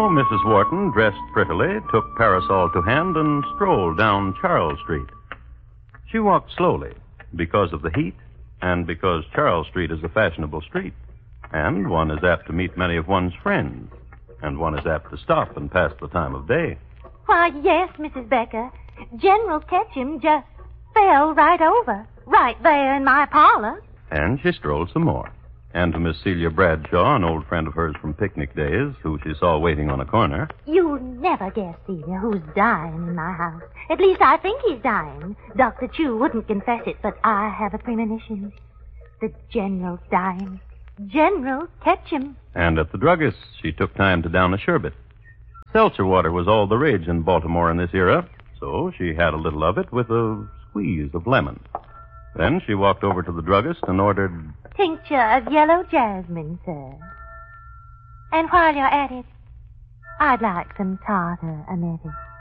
Mrs. Wharton, dressed prettily, took parasol to hand and strolled down Charles Street. She walked slowly because of the heat and because Charles Street is a fashionable street, and one is apt to meet many of one's friends, and one is apt to stop and pass the time of day. Why, yes, Mrs. Becker. General Ketchum just fell right over, right there in my parlor. And she strolled some more. And to Miss Celia Bradshaw, an old friend of hers from picnic days, who she saw waiting on a corner. You'll never guess, Celia, who's dying in my house. At least I think he's dying. Dr. Chu wouldn't confess it, but I have a premonition. The General's dying. General Ketchum. And at the druggist's, she took time to down a sherbet. Seltzer water was all the rage in Baltimore in this era, so she had a little of it with a squeeze of lemon. Then she walked over to the druggist and ordered... Tincture of yellow jasmine, sir. And while you're at it, I'd like some tartar emetic.